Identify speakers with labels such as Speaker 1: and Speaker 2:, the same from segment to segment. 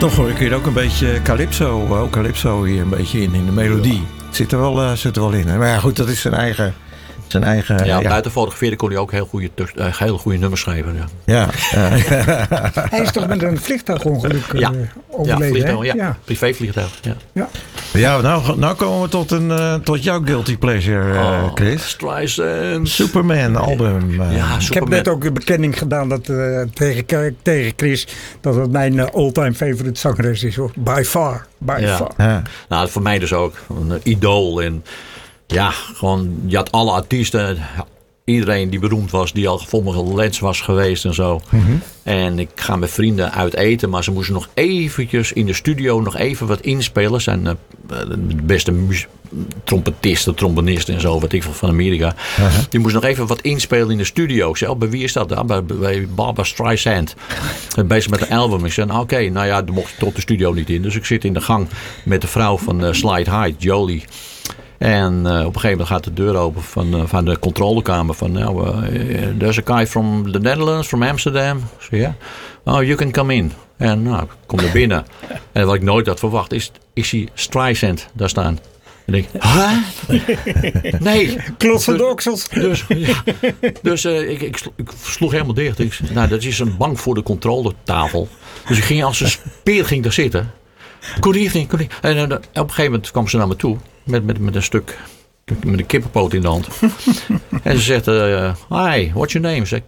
Speaker 1: Toch hoor ik hier ook een beetje calypso hier een beetje in de melodie. Het zit er wel in. Hè? Maar ja, goed, dat is zijn eigen.
Speaker 2: Ja, buiten fotograferen kon hij ook heel goede nummers schrijven.
Speaker 3: Ja. Hij is toch met een vliegtuigongeluk overleden?
Speaker 2: Privévliegtuig.
Speaker 1: Ja, nou komen we tot jouw guilty pleasure, Chris.
Speaker 2: Streisand.
Speaker 1: Superman album.
Speaker 3: Ik heb net ook een bekenning gedaan dat, tegen Chris dat het mijn all-time favorite zangeres is. Hoor. By far.
Speaker 2: Ja. Nou, voor mij dus ook. Een idool. En ja, gewoon, je had alle artiesten, iedereen die beroemd was, die al gevonden Lens was geweest en zo. Mm-hmm. En ik ga met vrienden uit eten, maar ze moesten nog eventjes in de studio nog even wat inspelen. Zijn de beste trompetisten, trombonisten en zo, wat ik van Amerika. Uh-huh. Die moesten nog even wat inspelen in de studio. Ik zei, bij wie is dat dan? Bij Barbra Streisand. Bezig met een album. Ik zei, oké, nou ja, daar mocht ik tot de studio niet in. Dus ik zit in de gang met de vrouw van Slide High, Jolie. En op een gegeven moment gaat de deur open van de controlekamer. Van, there's a guy from the Netherlands, from Amsterdam. Ik zei, ja. Oh, you can come in. En nou, ik kom er binnen. En wat ik nooit had verwacht is die Streisand daar staan. En ik denk, huh? Nee.
Speaker 3: Klosse doksels.
Speaker 2: Dus ik sloeg helemaal dicht. Ik zei, nou, dat is een bank voor de controletafel. Dus ik ging als een speer daar zitten. Good evening. En op een gegeven moment kwam ze naar me toe. Met een stuk, met een kippenpoot in de hand. En ze zegt, hi, what's your name? Ze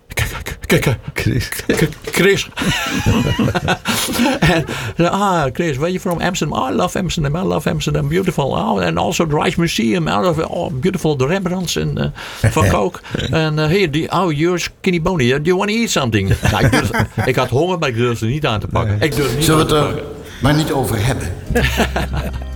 Speaker 2: Chris. En Chris, where are you from? Amsterdam. Oh, I love Amsterdam. Beautiful. Oh, and also the Rijksmuseum. Beautiful. The Rembrandts and Van Gogh. And here, you're skinny bony. Do you want to eat something? Nou, ik had honger, maar ik durfde niet aan te pakken.
Speaker 4: Zullen we het er maar niet over hebben?